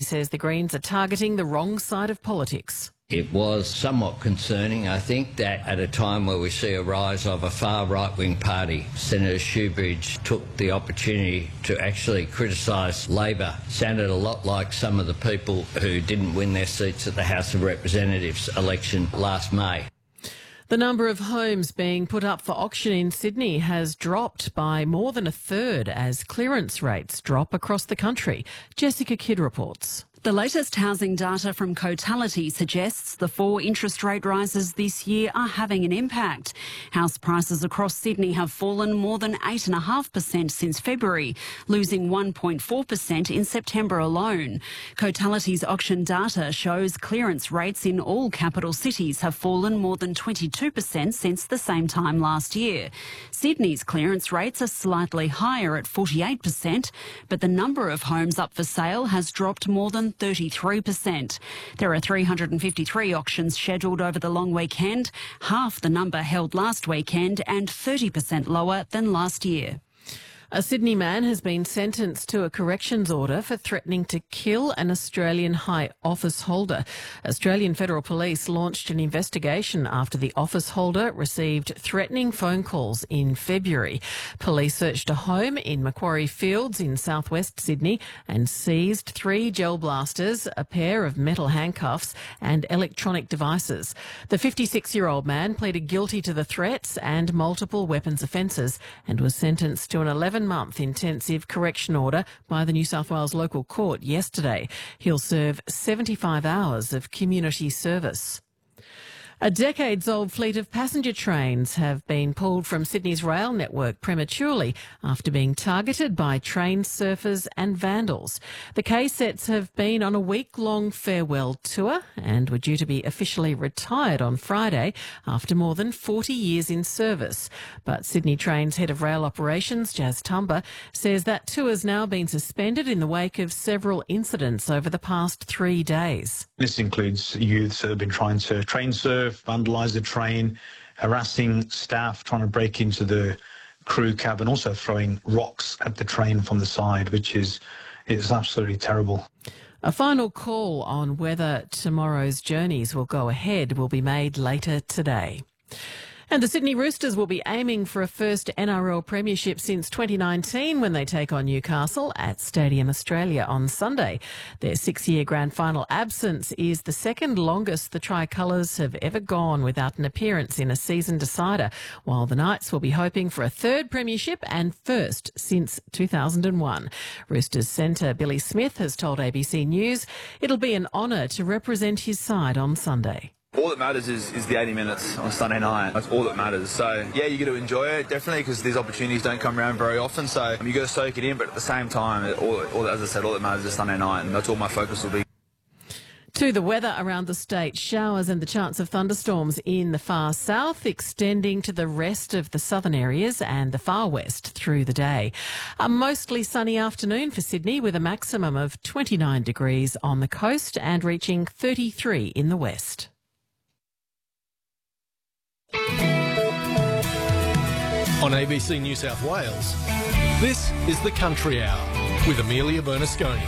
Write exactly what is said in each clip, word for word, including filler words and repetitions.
says the Greens are targeting the wrong side of politics. It was somewhat concerning, I think, that at a time where we see a rise of a far right-wing party, Senator Shoebridge took the opportunity to actually criticise Labor. Sounded a lot like some of the people who didn't win their seats at the House of Representatives election last May. The number of homes being put up for auction in Sydney has dropped by more than a third as clearance rates drop across the country. Jessica Kidd reports. The latest housing data from Cotality suggests the four interest rate rises this year are having an impact. House prices across Sydney have fallen more than eight point five percent since February, losing one point four percent in September alone. Cotality's auction data shows clearance rates in all capital cities have fallen more than twenty-two percent since the same time last year. Sydney's clearance rates are slightly higher at forty-eight percent, but the number of homes up for sale has dropped more than thirty-three percent. There are three hundred fifty-three auctions scheduled over the long weekend, half the number held last weekend and thirty percent lower than last year. A Sydney man has been sentenced to a corrections order for threatening to kill an Australian high office holder. Australian Federal Police launched an investigation after the office holder received threatening phone calls in February. Police searched a home in Macquarie Fields in southwest Sydney and seized three gel blasters, a pair of metal handcuffs and electronic devices. The fifty-six-year-old man pleaded guilty to the threats and multiple weapons offences and was sentenced to an eleven month intensive correction order by the New South Wales local court yesterday. He'll serve seventy-five hours of community service. A decades-old fleet of passenger trains have been pulled from Sydney's rail network prematurely after being targeted by train surfers and vandals. The K-sets have been on a week-long farewell tour and were due to be officially retired on Friday after more than forty years in service. But Sydney Trains Head of Rail Operations, Jazz Tumba, says that tour's now been suspended in the wake of several incidents over the past three days. This includes youths that have been trying to train surf, vandalise the train, harassing staff, trying to break into the crew cabin, also throwing rocks at the train from the side, which is, is absolutely terrible. A final call on whether tomorrow's journeys will go ahead will be made later today. And the Sydney Roosters will be aiming for a first N R L premiership since twenty nineteen when they take on Newcastle at Stadium Australia on Sunday. Their six-year grand final absence is the second longest the Tricolours have ever gone without an appearance in a season decider, while the Knights will be hoping for a third premiership and first since two thousand one. Roosters centre Billy Smith has told A B C News it'll be an honour to represent his side on Sunday. All that matters is, is the eighty minutes on Sunday night. That's all that matters. So, yeah, you got to enjoy it, definitely, because these opportunities don't come around very often. So, you got to soak it in, but at the same time, all, all, as I said, all that matters is Sunday night, and that's all my focus will be. To the weather around the state, showers and the chance of thunderstorms in the far south, extending to the rest of the southern areas and the far west through the day. A mostly sunny afternoon for Sydney with a maximum of twenty-nine degrees on the coast and reaching thirty-three in the west. On A B C New South Wales, this is the Country Hour with Amelia Bernasconi.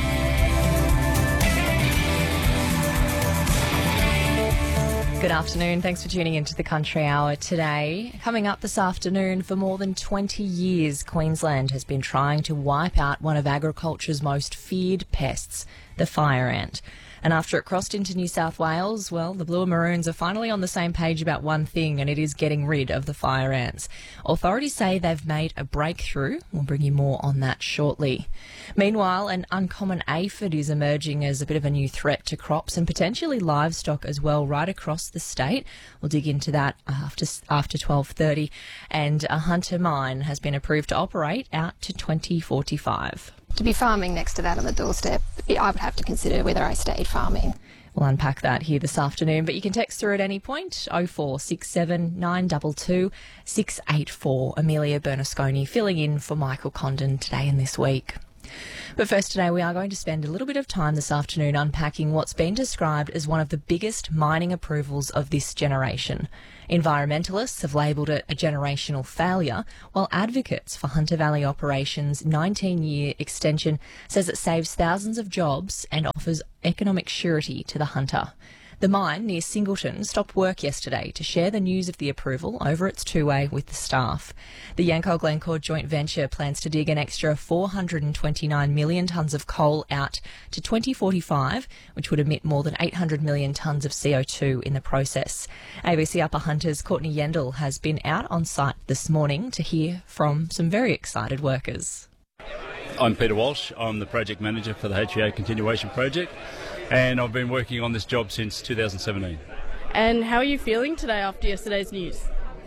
Good afternoon. Thanks for tuning into the Country Hour today. Coming up this afternoon, for more than twenty years, Queensland has been trying to wipe out one of agriculture's most feared pests, the fire ant. And after it crossed into New South Wales, well, the Blue and Maroons are finally on the same page about one thing, and it is getting rid of the fire ants. Authorities say they've made a breakthrough. We'll bring you more on that shortly. Meanwhile, an uncommon aphid is emerging as a bit of a new threat to crops and potentially livestock as well right across the state. We'll dig into that after after twelve thirty. And a Hunter mine has been approved to operate out to twenty forty-five. To be farming next to that on the doorstep, I would have to consider whether I stayed farming. We'll unpack that here this afternoon, but you can text through at any point, oh four six seven, nine two two, six eight four. Amelia Bernasconi filling in for Michael Condon today and this week. But first today, we are going to spend a little bit of time this afternoon unpacking what's been described as one of the biggest mining approvals of this generation. Environmentalists have labelled it a generational failure, while advocates for Hunter Valley Operations' nineteen-year extension says it saves thousands of jobs and offers economic surety to the Hunter. The mine near Singleton stopped work yesterday to share the news of the approval over its two-way with the staff. The Yancoal-Glencore joint venture plans to dig an extra four hundred twenty-nine million tonnes of coal out to twenty forty-five, which would emit more than eight hundred million tonnes of C O two in the process. A B C Upper Hunter's Courtney Yendall has been out on site this morning to hear from some very excited workers. I'm Peter Walsh. I'm the project manager for the H V A Continuation Project, and I've been working on this job since two thousand seventeen. And how are you feeling today after yesterday's news?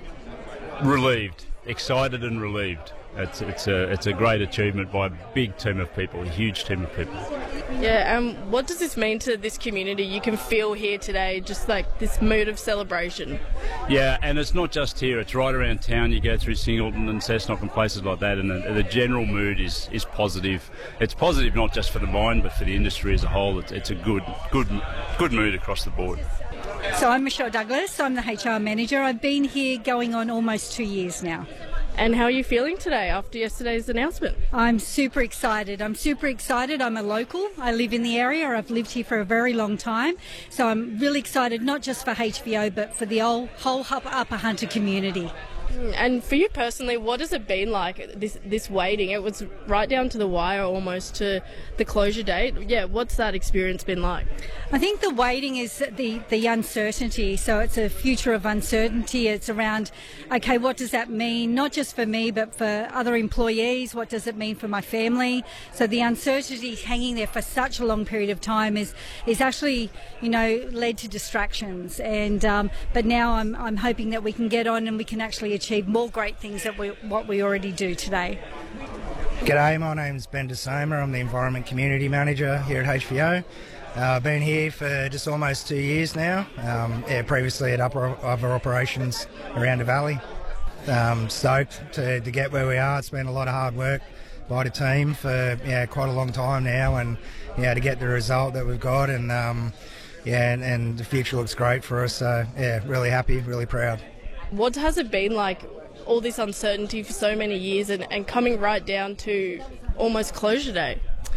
Relieved, excited and relieved. It's it's a it's a great achievement by a big team of people, a huge team of people. Yeah, um, what does this mean to this community? You can feel here today just like this mood of celebration. Yeah, and it's not just here, it's right around town. You go through Singleton and Cessnock and places like that, and the, the general mood is, is positive. It's positive not just for the mine but for the industry as a whole. It's, it's a good good good mood across the board. So I'm Michelle Douglas, I'm the H R manager. I've been here going on almost two years now. And how are you feeling today after yesterday's announcement? I'm super excited. I'm super excited. I'm a local. I live in the area. I've lived here for a very long time. So I'm really excited, not just for H V O, but for the whole, whole Upper Hunter community. And for you personally, what has it been like, this this waiting? It was right down to the wire almost to the closure date. Yeah, what's that experience been like? I think the waiting is the, the uncertainty. So it's a future of uncertainty. It's around, okay, what does that mean? Not just for me, but for other employees. What does it mean for my family? So the uncertainty hanging there for such a long period of time is is actually, you know, led to distractions. And um, but now I'm I'm hoping that we can get on and we can actually achieve more great things than we, what we already do today. G'day, my name's Ben DeSomer. I'm the Environment Community Manager here at H V O. Uh, I've been here for just almost two years now. Um, yeah, previously at upper, other operations around the valley. Um, stoked to, to get where we are. It's been a lot of hard work by the team for yeah quite a long time now, and yeah to get the result that we've got, and um, yeah and, and the future looks great for us. So yeah, really happy, really proud. What has it been like, all this uncertainty for so many years and, and coming right down to almost closure day?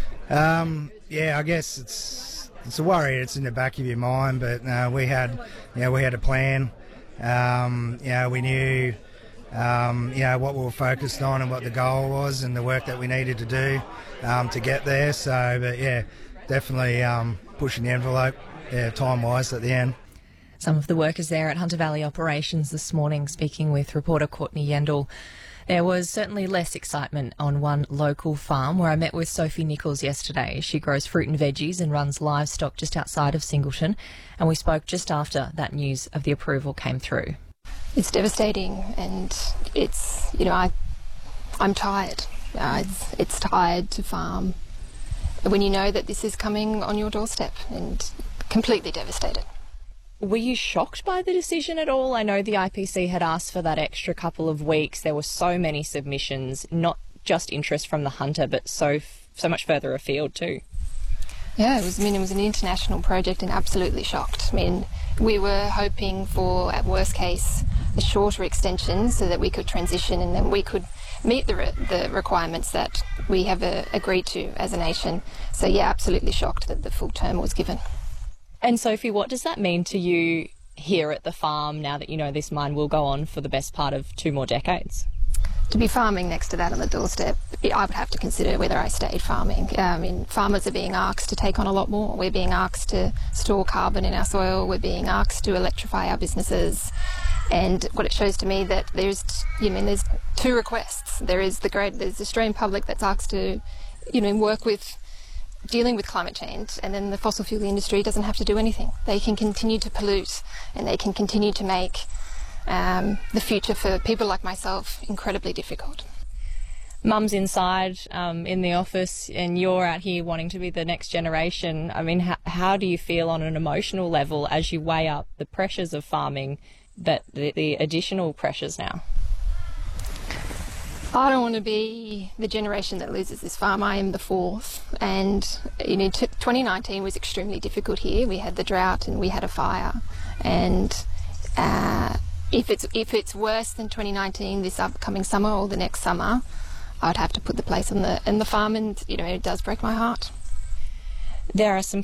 Um, yeah, I guess it's it's a worry. It's in the back of your mind, but uh, we had, you know, we had a plan. Um, you know, we knew, um, you know, what we were focused on and what the goal was and the work that we needed to do um, to get there. So, but yeah, definitely um, pushing the envelope, yeah, time-wise at the end. Some of the workers there at Hunter Valley Operations this morning speaking with reporter Courtney Yendall. There was certainly less excitement on one local farm where I met with Sophie Nichols yesterday. She grows fruit and veggies and runs livestock just outside of Singleton, and we spoke just after that news of the approval came through. It's devastating, and it's, you know, I, I'm tired. Uh, it's, it's tired to farm when you know that this is coming on your doorstep, and completely devastated. Were you shocked by the decision at all? I know the I P C had asked for that extra couple of weeks. There were so many submissions, not just interest from the Hunter, but so so much further afield too. Yeah, it was, I mean, it was an international project, and absolutely shocked. I mean, we were hoping for, at worst case, a shorter extension so that we could transition and then we could meet the, re the requirements that we have uh, agreed to as a nation. So yeah, absolutely shocked that the full term was given. And Sophie, what does that mean to you here at the farm now that you know this mine will go on for the best part of two more decades? To be farming next to that on the doorstep, I would have to consider whether I stayed farming. I mean, farmers are being asked to take on a lot more. We're being asked to store carbon in our soil. We're being asked to electrify our businesses. And what it shows to me that there's, you know, there's two requests. There is the great, there's the Australian public that's asked to, you know, work with dealing with climate change, and then the fossil fuel industry doesn't have to do anything. They can continue to pollute, and they can continue to make um, the future for people like myself incredibly difficult. Mum's inside um, in the office, and you're out here wanting to be the next generation. I mean, how, how do you feel on an emotional level as you weigh up the pressures of farming, but the, the additional pressures now? I don't want to be the generation that loses this farm. I am the fourth, and you know, t- twenty nineteen was extremely difficult here. We had the drought and we had a fire, and uh, if it's if it's worse than twenty nineteen this upcoming summer or the next summer, I'd have to put the place on the in the farm, and you know, it does break my heart. There are some